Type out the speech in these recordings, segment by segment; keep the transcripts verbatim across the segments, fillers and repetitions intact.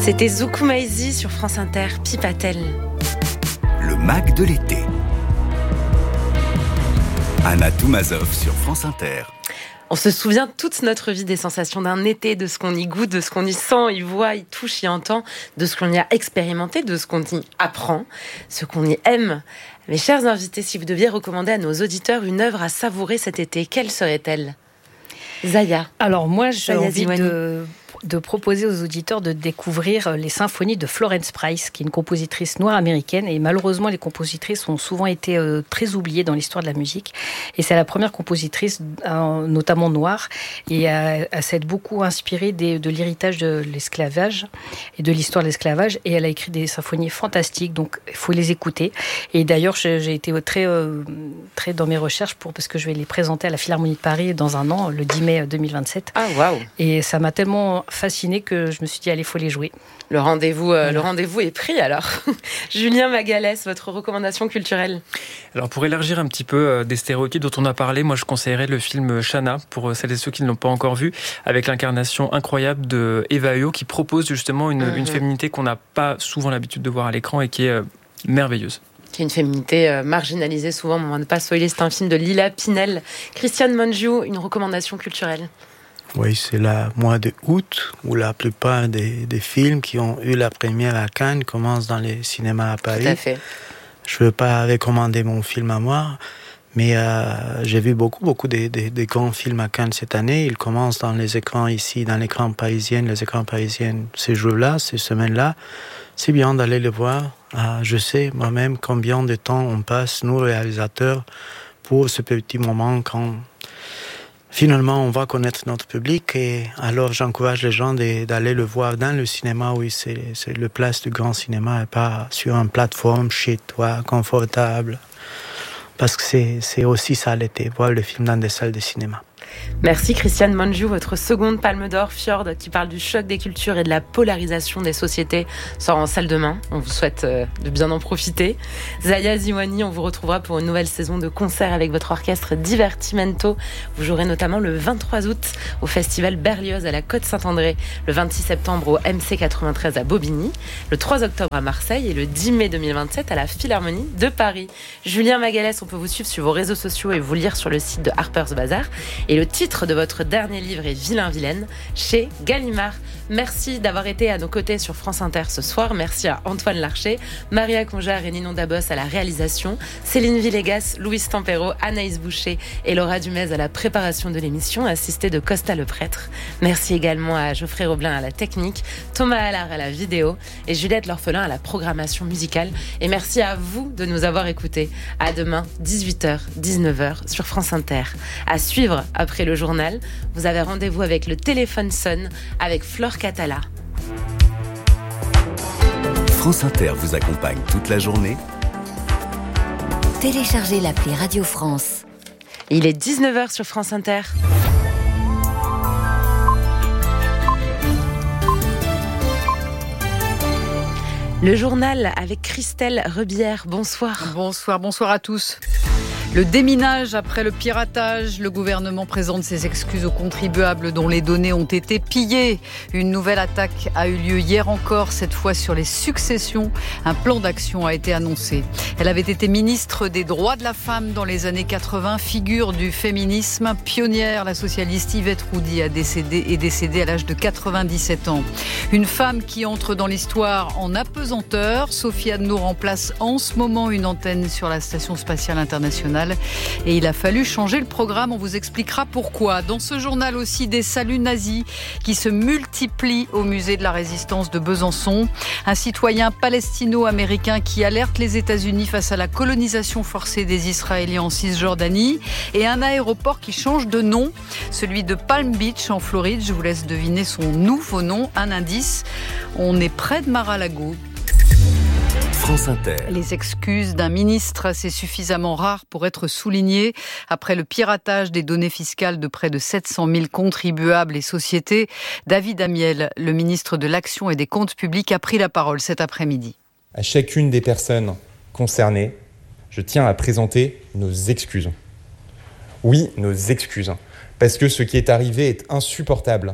C'était Zoukoumaïzi sur France Inter, Pipatel. Le Mac de l'été. Anna Toumazov sur France Inter. On se souvient toute notre vie des sensations d'un été, de ce qu'on y goûte, de ce qu'on y sent, y voit, y touche, y entend, de ce qu'on y a expérimenté, de ce qu'on y apprend, ce qu'on y aime. Mes chers invités, si vous deviez recommander à nos auditeurs une œuvre à savourer cet été, quelle serait-elle ? Zaya. Alors moi, j'ai Zaya envie Ziwani. de... de proposer aux auditeurs de découvrir les symphonies de Florence Price, qui est une compositrice noire américaine. Et malheureusement, les compositrices ont souvent été euh, très oubliées dans l'histoire de la musique. Et c'est la première compositrice, euh, notamment noire, et elle, elle s'est beaucoup inspirée des, de l'héritage de l'esclavage et de l'histoire de l'esclavage. Et elle a écrit des symphonies fantastiques, donc il faut les écouter. Et d'ailleurs, j'ai, j'ai été très, euh, très dans mes recherches, pour, parce que je vais les présenter à la Philharmonie de Paris dans un an, le dix mai deux mille vingt-sept. Ah, waouh! Et ça m'a tellement fascinée que je me suis dit, allez, il faut les jouer. Le rendez-vous, euh, le rendez-vous est pris alors. Julien Magalès, votre recommandation culturelle ? Alors pour élargir un petit peu euh, des stéréotypes dont on a parlé, moi je conseillerais le film Shanna pour euh, celles et ceux qui ne l'ont pas encore vu, avec l'incarnation incroyable de Eva Eo qui propose justement une, mm-hmm. une féminité qu'on n'a pas souvent l'habitude de voir à l'écran et qui est euh, merveilleuse. Qui est une féminité euh, marginalisée souvent, on va ne pas spoiler, c'est un film de Lila Pinel. Christiane Mongiu, une recommandation culturelle ? Oui, c'est le mois de août où la plupart des, des films qui ont eu la première à Cannes commencent dans les cinémas à Paris. Tout à fait. Je ne veux pas recommander mon film à moi, mais euh, j'ai vu beaucoup, beaucoup de, de, de grands films à Cannes cette année. Ils commencent dans les écrans ici, dans l'écran parisien, les écrans parisiens ces jours-là, ces semaines-là. C'est bien d'aller le voir. Euh, je sais moi-même combien de temps on passe, nous réalisateurs, pour ce petit moment quand... Finalement, on va connaître notre public et alors j'encourage les gens de, d'aller le voir dans le cinéma. Oui, c'est, c'est le place du grand cinéma et pas sur une plateforme chez toi, confortable. Parce que c'est, c'est aussi ça l'été, voir le film dans des salles de cinéma. Merci Christiane Mongiu, votre seconde Palme d'Or, Fjord, qui parle du choc des cultures et de la polarisation des sociétés, sort en salle demain. On vous souhaite de bien en profiter. Zaya Ziwani, on vous retrouvera pour une nouvelle saison de concerts avec votre orchestre Divertimento. Vous jouerez notamment le vingt-trois août au festival Berlioz à la Côte-Saint-André, le vingt-six septembre au M C quatre-vingt-treize à Bobigny, le trois octobre à Marseille et le dix mai deux mille vingt-sept à la Philharmonie de Paris. Julien Magalès, on peut vous suivre sur vos réseaux sociaux et vous lire sur le site de Harper's Bazaar. Et le titre de votre dernier livre est Vilain Vilaine chez Gallimard. Merci d'avoir été à nos côtés sur France Inter ce soir. Merci à Antoine Larcher, Maria Conjar et Ninon Dabos à la réalisation, Céline Villegas, Louise Tempero, Anaïs Boucher et Laura Dumez à la préparation de l'émission, assistée de Costa le Prêtre. Merci également à Geoffrey Roblin à la technique, Thomas Allard à la vidéo et Juliette L'Orphelin à la programmation musicale. Et merci à vous de nous avoir écoutés. À demain, dix-huit heures, dix-neuf heures sur France Inter. À suivre après le journal, vous avez rendez-vous avec le téléphone sonne avec Flore Catala. France Inter vous accompagne toute la journée. Téléchargez l'appli Radio France. Il est dix-neuf heures sur France Inter. Le journal avec Christelle Rebière. Bonsoir. Bonsoir, bonsoir à tous. Le déminage après le piratage, le gouvernement présente ses excuses aux contribuables dont les données ont été pillées. Une nouvelle attaque a eu lieu hier encore, cette fois sur les successions. Un plan d'action a été annoncé. Elle avait été ministre des droits de la femme dans les années quatre-vingts, figure du féminisme, pionnière. La socialiste Yvette Roudy a décédé, est décédée à l'âge de quatre-vingt-dix-sept ans. Une femme qui entre dans l'histoire en apesanteur. Sofiane nous remplace en ce moment une antenne sur la Station Spatiale Internationale. Et il a fallu changer le programme, on vous expliquera pourquoi. Dans ce journal aussi, des saluts nazis qui se multiplient au musée de la Résistance de Besançon. Un citoyen palestino-américain qui alerte les États-Unis face à la colonisation forcée des Israéliens en Cisjordanie. Et un aéroport qui change de nom, celui de Palm Beach en Floride. Je vous laisse deviner son nouveau nom, un indice. On est près de Mar-a-Lago. France Inter. Les excuses d'un ministre, c'est suffisamment rare pour être souligné. Après le piratage des données fiscales de près de sept cent mille contribuables et sociétés, David Amiel, le ministre de l'Action et des Comptes publics, a pris la parole cet après-midi. À chacune des personnes concernées, je tiens à présenter nos excuses. Oui, nos excuses. Parce que ce qui est arrivé est insupportable.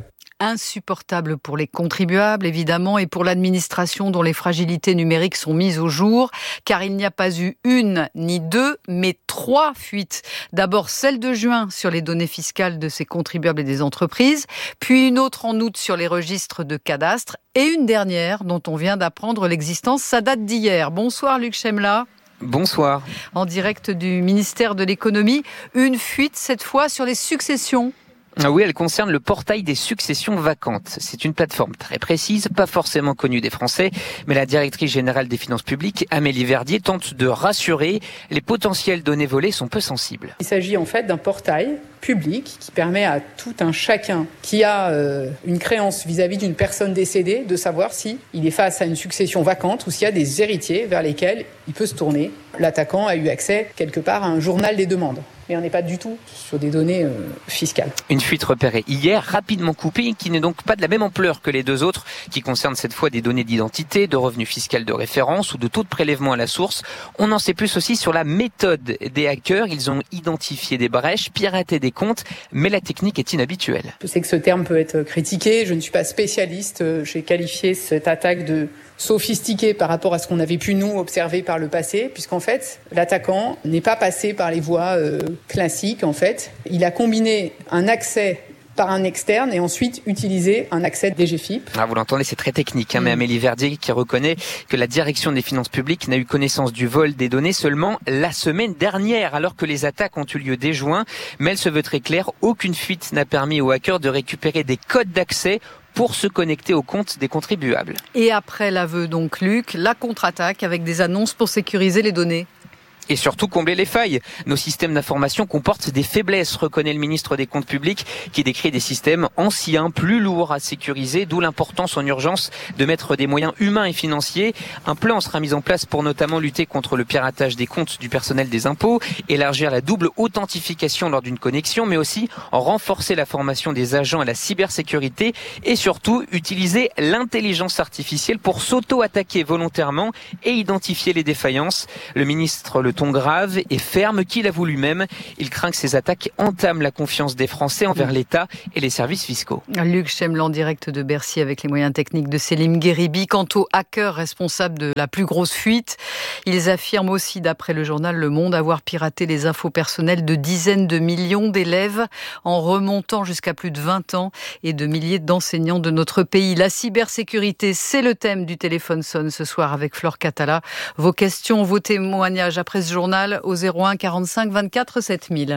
insupportable pour les contribuables, évidemment, et pour l'administration dont les fragilités numériques sont mises au jour, car il n'y a pas eu une ni deux, mais trois fuites. D'abord celle de juin sur les données fiscales de ces contribuables et des entreprises, puis une autre en août sur les registres de cadastre, et une dernière dont on vient d'apprendre l'existence, ça date d'hier. Bonsoir Luc Chemla. Bonsoir. En direct du ministère de l'économie, une fuite cette fois sur les successions. Oui, elle concerne le portail des successions vacantes. C'est une plateforme très précise, pas forcément connue des Français, mais la directrice générale des finances publiques, Amélie Verdier, tente de rassurer. Les potentielles données volées sont peu sensibles. Il s'agit en fait d'un portail public qui permet à tout un chacun qui a euh, une créance vis-à-vis d'une personne décédée de savoir si il est face à une succession vacante ou s'il y a des héritiers vers lesquels il peut se tourner. L'attaquant a eu accès quelque part à un journal des demandes. Mais on n'est pas du tout sur des données euh, fiscales. Une fuite repérée hier, rapidement coupée, qui n'est donc pas de la même ampleur que les deux autres, qui concernent cette fois des données d'identité, de revenus fiscaux de référence ou de taux de prélèvement à la source. On en sait plus aussi sur la méthode des hackers. Ils ont identifié des brèches, piraté des comptes, mais la technique est inhabituelle. Je sais que ce terme peut être critiqué, je ne suis pas spécialiste. J'ai qualifié cette attaque de sophistiquée par rapport à ce qu'on avait pu nous observer par le passé, puisqu'en fait, l'attaquant n'est pas passé par les voies euh, classiques. En fait, il a combiné un accès par un externe et ensuite utilisé un accès D G F I P. Ah, vous l'entendez, c'est très technique, hein, mmh. mais Amélie Verdier qui reconnaît que la direction des finances publiques n'a eu connaissance du vol des données seulement la semaine dernière, alors que les attaques ont eu lieu dès juin. Mais elle se veut très claire, aucune fuite n'a permis aux hackers de récupérer des codes d'accès pour se connecter aux comptes des contribuables. Et après l'aveu donc Luc, la contre-attaque avec des annonces pour sécuriser les données. Et surtout combler les failles. Nos systèmes d'information comportent des faiblesses, reconnaît le ministre des Comptes publics, qui décrit des systèmes anciens, plus lourds à sécuriser, d'où l'importance en urgence de mettre des moyens humains et financiers. Un plan sera mis en place pour notamment lutter contre le piratage des comptes du personnel des impôts, élargir la double authentification lors d'une connexion, mais aussi en renforcer la formation des agents à la cybersécurité et surtout utiliser l'intelligence artificielle pour s'auto-attaquer volontairement et identifier les défaillances. Le ministre le ton grave et ferme qu'il avoue lui-même. Il craint que ces attaques entament la confiance des Français envers l'État et les services fiscaux. Luc Chemla en direct de Bercy avec les moyens techniques de Célim Guéribi. Quant aux hackers responsables de la plus grosse fuite, ils affirment aussi, d'après le journal Le Monde, avoir piraté les infos personnelles de dizaines de millions d'élèves en remontant jusqu'à plus de vingt ans et de milliers d'enseignants de notre pays. La cybersécurité, c'est le thème du Téléphone sonne ce soir avec Flore Catala. Vos questions, vos témoignages après ce journal au zéro un quarante-cinq vingt-quatre sept mille.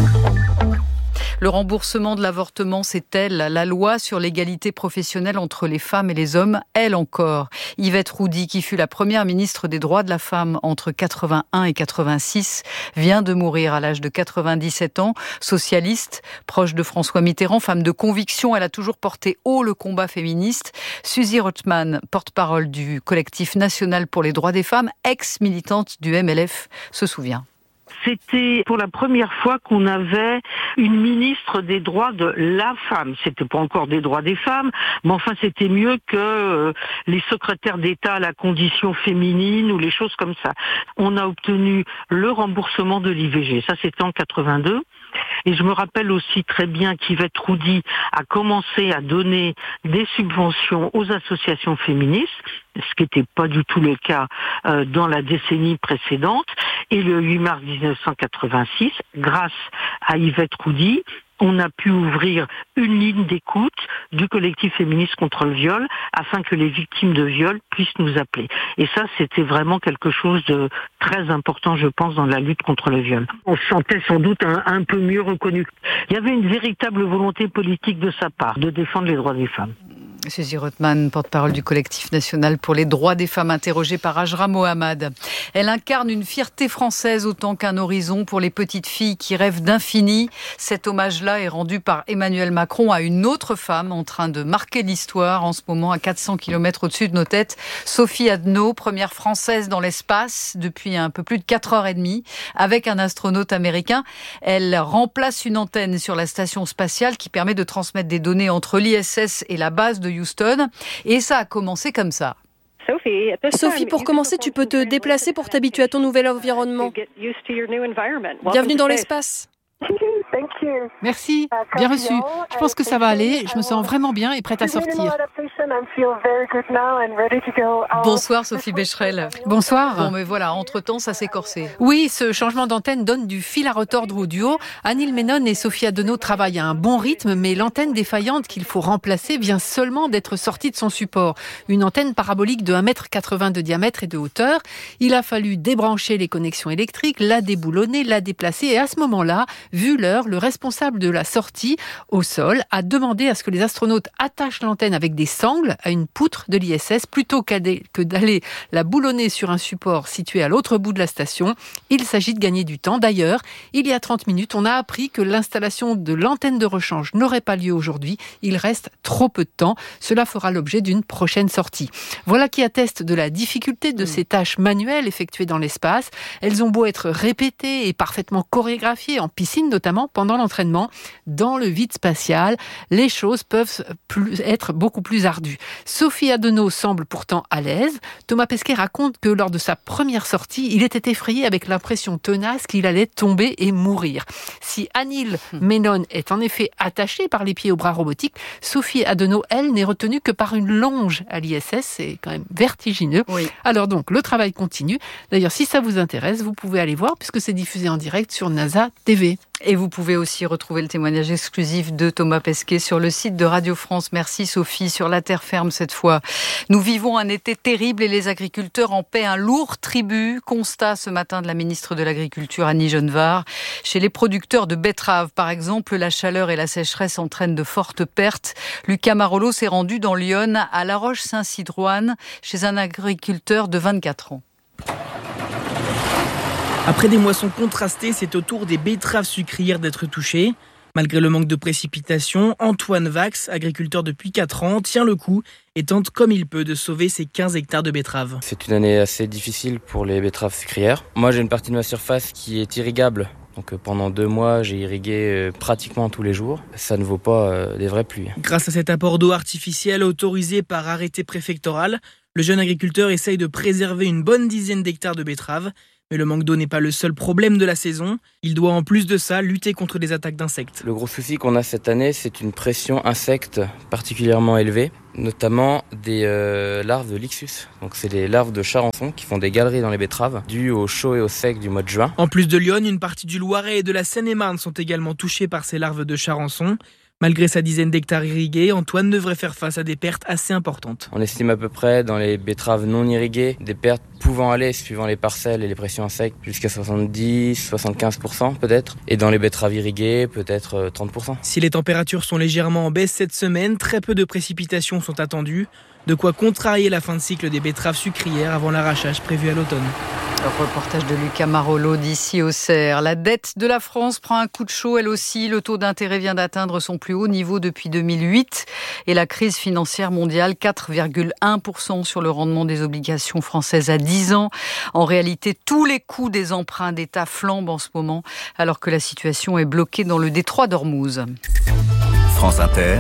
Le remboursement de l'avortement, c'est-elle la loi sur l'égalité professionnelle entre les femmes et les hommes? Elle encore. Yvette Roudy, qui fut la première ministre des droits de la femme entre quatre-vingt-un et quatre-vingt-six, vient de mourir à l'âge de quatre-vingt-dix-sept ans. Socialiste, proche de François Mitterrand, femme de conviction, elle a toujours porté haut le combat féministe. Suzy Rothman, porte-parole du collectif national pour les droits des femmes, ex-militante du M L F, se souvient. C'était pour la première fois qu'on avait une ministre des droits de la femme. C'était pas encore des droits des femmes, mais enfin c'était mieux que euh, les secrétaires d'État à la condition féminine ou les choses comme ça. On a obtenu le remboursement de l'I V G. Ça c'était en quatre-vingt-deux. Et je me rappelle aussi très bien qu'Yvette Roudy a commencé à donner des subventions aux associations féministes, ce qui n'était pas du tout le cas euh, dans la décennie précédente. Et le huit mars dix-neuf cent quatre-vingt-six, grâce à Yvette Roudy, on a pu ouvrir une ligne d'écoute du collectif féministe contre le viol afin que les victimes de viol puissent nous appeler. Et ça, c'était vraiment quelque chose de très important, je pense, dans la lutte contre le viol. On se sentait sans doute un, un peu mieux reconnu. Il y avait une véritable volonté politique de sa part de défendre les droits des femmes. Suzy Rothman, porte-parole du collectif national pour les droits des femmes, interrogée par Ajra Mohamed. Elle incarne une fierté française autant qu'un horizon pour les petites filles qui rêvent d'infini. Cet hommage-là est rendu par Emmanuel Macron à une autre femme en train de marquer l'histoire en ce moment à quatre cents kilomètres au-dessus de nos têtes. Sophie Adno, première française dans l'espace depuis un peu plus de quatre heures trente avec un astronaute américain. Elle remplace une antenne sur la station spatiale qui permet de transmettre des données entre l'I S S et la base de Houston. Et ça a commencé comme ça. Sophie, pour commencer, tu peux te déplacer pour t'habituer à ton nouvel environnement. Bienvenue dans l'espace. Merci, bien reçu. Je pense que ça va aller. Je me sens vraiment bien et prête à sortir. Bonsoir Sophie Becherel. Bonsoir. Bon, mais voilà, entre-temps, ça s'est corsé. Oui, ce changement d'antenne donne du fil à retordre au duo. Anil Menon et Sophie Adenau travaillent à un bon rythme, mais l'antenne défaillante qu'il faut remplacer vient seulement d'être sortie de son support. Une antenne parabolique de un mètre quatre-vingts de diamètre et de hauteur. Il a fallu débrancher les connexions électriques, la déboulonner, la déplacer et à ce moment-là, vu l'heure, le responsable de la sortie au sol a demandé à ce que les astronautes attachent l'antenne avec des sangles à une poutre de l'I S S plutôt que d'aller la boulonner sur un support situé à l'autre bout de la station. Il s'agit de gagner du temps. D'ailleurs, il y a trente minutes, on a appris que l'installation de l'antenne de rechange n'aurait pas lieu aujourd'hui. Il reste trop peu de temps. Cela fera l'objet d'une prochaine sortie. Voilà qui atteste de la difficulté de ces tâches manuelles effectuées dans l'espace. Elles ont beau être répétées et parfaitement chorégraphiées, en piscine notamment, pendant l'entraînement, dans le vide spatial, les choses peuvent plus, être beaucoup plus ardues. Sophie Adenau semble pourtant à l'aise. Thomas Pesquet raconte que lors de sa première sortie, il était effrayé avec l'impression tenace qu'il allait tomber et mourir. Si Anil Menon est en effet attachée par les pieds aux bras robotiques, Sophie Adenau, elle, n'est retenue que par une longe à l'I S S. C'est quand même vertigineux. Oui. Alors donc, le travail continue. D'ailleurs, si ça vous intéresse, vous pouvez aller voir puisque c'est diffusé en direct sur NASA T V. Et vous pouvez aussi retrouver le témoignage exclusif de Thomas Pesquet sur le site de Radio France. Merci Sophie, sur la terre ferme cette fois. Nous vivons un été terrible et les agriculteurs en paient un lourd tribut. Constat ce matin de la ministre de l'Agriculture Annie Genevard. Chez les producteurs de betteraves, par exemple, la chaleur et la sécheresse entraînent de fortes pertes. Lucas Marolo s'est rendu dans l'Yonne, à La Roche-Saint-Sidroine, chez un agriculteur de vingt-quatre ans. Après des moissons contrastées, c'est au tour des betteraves sucrières d'être touchées. Malgré le manque de précipitations, Antoine Vax, agriculteur depuis quatre ans, tient le coup et tente comme il peut de sauver ses quinze hectares de betteraves. C'est une année assez difficile pour les betteraves sucrières. Moi, j'ai une partie de ma surface qui est irrigable. Donc pendant deux mois, j'ai irrigué pratiquement tous les jours. Ça ne vaut pas des vraies pluies. Grâce à cet apport d'eau artificielle autorisé par arrêté préfectoral, le jeune agriculteur essaye de préserver une bonne dizaine d'hectares de betteraves. Mais le manque d'eau n'est pas le seul problème de la saison. Il doit en plus de ça lutter contre les attaques d'insectes. Le gros souci qu'on a cette année, c'est une pression insecte particulièrement élevée, notamment des euh, larves de Lixus. Donc c'est les larves de charançon qui font des galeries dans les betteraves, dues au chaud et au sec du mois de juin. En plus de Lyon, une partie du Loiret et de la Seine-et-Marne sont également touchées par ces larves de charançon. Malgré sa dizaine d'hectares irrigués, Antoine devrait faire face à des pertes assez importantes. On estime à peu près, dans les betteraves non irriguées, des pertes pouvant aller, suivant les parcelles et les pressions insectes, jusqu'à soixante-dix à soixante-quinze pour cent peut-être. Et dans les betteraves irriguées, peut-être trente pour cent. Si les températures sont légèrement en baisse cette semaine, très peu de précipitations sont attendues. De quoi contrarier la fin de cycle des betteraves sucrières avant l'arrachage prévu à l'automne. Reportage de Lucas Marolo d'ici au Cerf. La dette de la France prend un coup de chaud, elle aussi. Le taux d'intérêt vient d'atteindre son plus haut niveau depuis deux mille huit. Et la crise financière mondiale, quatre virgule un pour cent sur le rendement des obligations françaises à dix ans. En réalité, tous les coûts des emprunts d'État flambent en ce moment, alors que la situation est bloquée dans le détroit d'Ormuz. France Inter.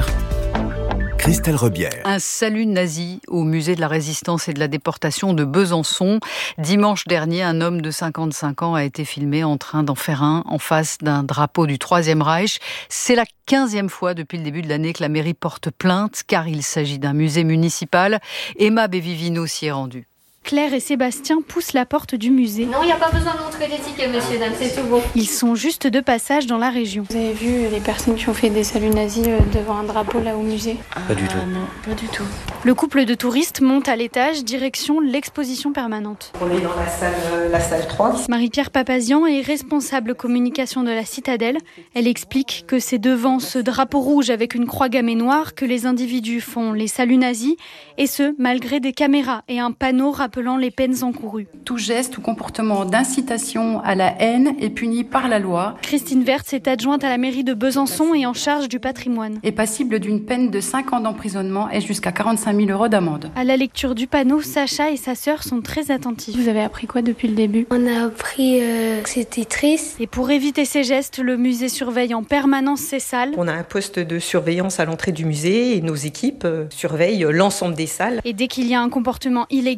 Christelle Rebière. Un salut nazi au musée de la Résistance et de la déportation de Besançon. Dimanche dernier, un homme de cinquante-cinq ans a été filmé en train d'en faire un en face d'un drapeau du Troisième Reich. C'est la quinzième fois depuis le début de l'année que la mairie porte plainte, car il s'agit d'un musée municipal. Emma Bévivino s'y est rendue. Claire et Sébastien poussent la porte du musée. Non, il n'y a pas besoin de montrer les tickets, monsieur, dame, c'est tout bon. Ils sont juste de passage dans la région. Vous avez vu les personnes qui ont fait des saluts nazis devant un drapeau là au musée ? Pas du tout. Ah, non, pas du tout. Le couple de touristes monte à l'étage, direction l'exposition permanente. On est dans la salle, euh, la salle trois. Marie-Pierre Papazian est responsable communication de la Citadelle. Elle explique que c'est devant ce drapeau rouge avec une croix gammée noire que les individus font les saluts nazis, et ce, malgré des caméras et un panneau rappelant les peines encourues. Tout geste ou comportement d'incitation à la haine est puni par la loi. Christine Wertz est adjointe à la mairie de Besançon et en charge du patrimoine. Est passible d'une peine de cinq ans d'emprisonnement et jusqu'à quarante-cinq mille euros d'amende. À la lecture du panneau, Sacha et sa sœur sont très attentifs. Vous avez appris quoi depuis le début ? On a appris euh, que c'était triste. Et pour éviter ces gestes, le musée surveille en permanence ses salles. On a un poste de surveillance à l'entrée du musée et nos équipes euh, surveillent l'ensemble des salles. Et dès qu'il y a un comportement illégal, le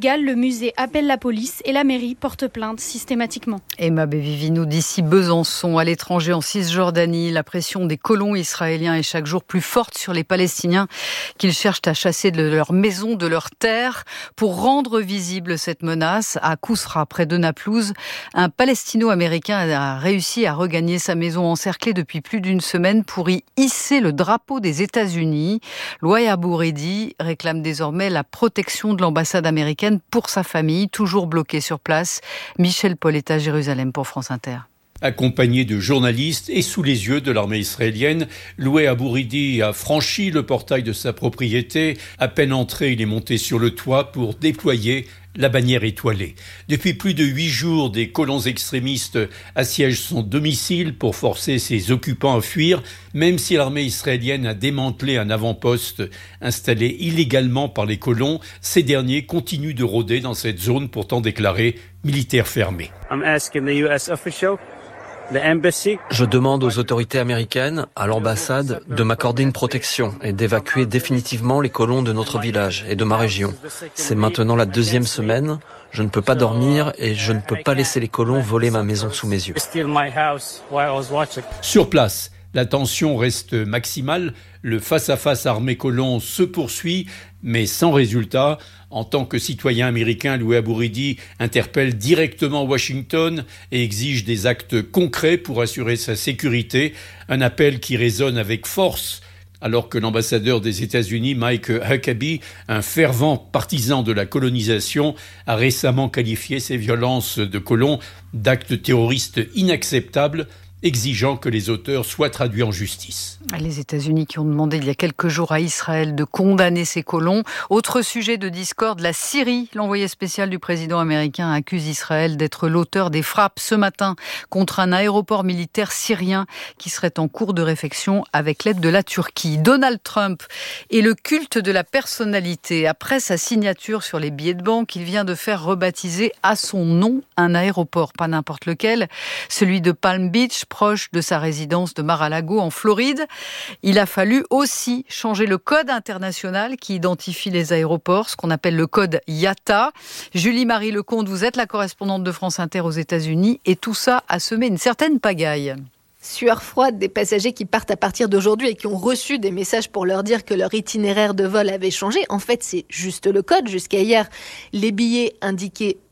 musées appellent la police et la mairie porte plainte systématiquement. Emma Bevivinou d'ici Besançon. À l'étranger, en Cisjordanie, la pression des colons israéliens est chaque jour plus forte sur les Palestiniens qu'ils cherchent à chasser de leur maison, de leur terre. Pour rendre visible cette menace, à Kousra, près de Naplouse, un Palestino-américain a réussi à regagner sa maison encerclée depuis plus d'une semaine pour y hisser le drapeau des États-Unis. Louaya Bouridi réclame désormais la protection de l'ambassade américaine pour sa famille, toujours bloquée sur place. Michel Pauletta, Jérusalem pour France Inter. Accompagné de journalistes et sous les yeux de l'armée israélienne, Loué Abouridi a franchi le portail de sa propriété. À peine entré, il est monté sur le toit pour déployer la bannière étoilée. Depuis plus de huit jours, des colons extrémistes assiègent son domicile pour forcer ses occupants à fuir, même si l'armée israélienne a démantelé un avant-poste installé illégalement par les colons. Ces derniers continuent de rôder dans cette zone pourtant déclarée militaire fermée. Je demande aux autorités américaines, à l'ambassade, de m'accorder une protection et d'évacuer définitivement les colons de notre village et de ma région. C'est maintenant la deuxième semaine, je ne peux pas dormir et je ne peux pas laisser les colons voler ma maison sous mes yeux. Sur place, la tension reste maximale. Le face-à-face armée-colon se poursuit, mais sans résultat. En tant que citoyen américain, Loué Abouridi interpelle directement Washington et exige des actes concrets pour assurer sa sécurité. Un appel qui résonne avec force, alors que l'ambassadeur des États-Unis, Mike Huckabee, un fervent partisan de la colonisation, a récemment qualifié ces violences de colons d'actes terroristes inacceptables, exigeant que les auteurs soient traduits en justice. Les États-Unis qui ont demandé il y a quelques jours à Israël de condamner ces colons. Autre sujet de discorde, la Syrie. L'envoyé spécial du président américain accuse Israël d'être l'auteur des frappes ce matin contre un aéroport militaire syrien qui serait en cours de réfection avec l'aide de la Turquie. Donald Trump et le culte de la personnalité. Après sa signature sur les billets de banque, il vient de faire rebaptiser à son nom un aéroport, pas n'importe lequel, celui de Palm Beach, proche de sa résidence de Mar-a-Lago en Floride. Il a fallu aussi changer le code international qui identifie les aéroports, ce qu'on appelle le code I A T A. Julie-Marie Lecomte, vous êtes la correspondante de France Inter aux États-Unis et tout ça a semé une certaine pagaille. Sueur froide des passagers qui partent à partir d'aujourd'hui et qui ont reçu des messages pour leur dire que leur itinéraire de vol avait changé. En fait, c'est juste le code. Jusqu'à hier, les billets indiquaient